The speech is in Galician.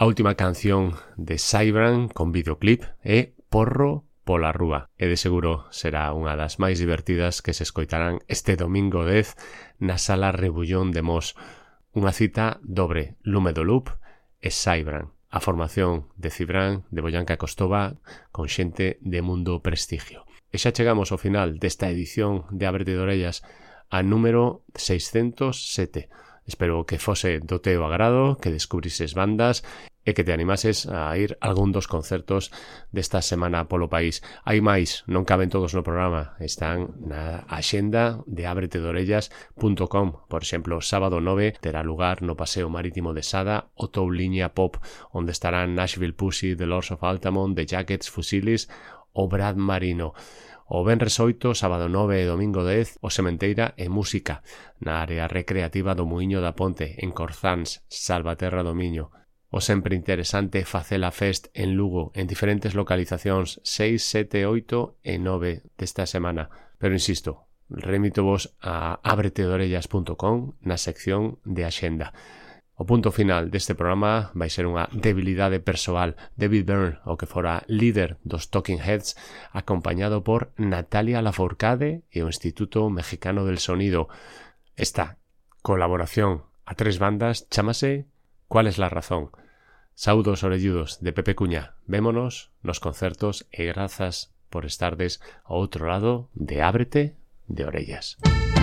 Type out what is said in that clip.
A última canción de Cybran con videoclip é Porro pola Rúa e de seguro será unha das máis divertidas que se escoitarán este domingo 10 na Sala Rebullón de Mos. Unha cita dobre, Lume do Loop e Cybran, a formación de Cybran de Boyanca Costova con xente de mundo prestigio. E xa chegamos ao final desta edición de Ábrete de Orellas, a número 607. Espero que fose do teu agrado, que descubrises bandas e que te animases a ir a algún dos concertos desta semana polo país. Hai máis, non caben todos no programa, están na axenda de abretedorellas.com. Por exemplo, sábado 9 terá lugar no Paseo Marítimo de Sada o Tou Liña Pop, onde estarán Nashville Pussy, The Lords of Altamont, The Jackets, Fusilis ou Brad Marino. O venres 8, sábado 9 e domingo 10, o Sementeira e Música, na área recreativa do Muiño da Ponte, en Corzáns, Salvaterra do Miño. O sempre interesante Facela Fest en Lugo, en diferentes localizacións 6, 7, 8 e 9 desta semana. Pero insisto, remito vos a abretedorellas.com na sección de Axenda. O punto final deste programa vai ser unha debilidade persoal. David Byrne, o que fora líder dos Talking Heads, acompañado por Natalia Lafourcade e o Instituto Mexicano del Sonido. Esta colaboración a 3 bandas chámase ¿Cuál es la razón? Saúdos orelludos de Pepe Cuña. Vémonos nos concertos e grazas por estardes ao outro lado de Ábrete de Orellas.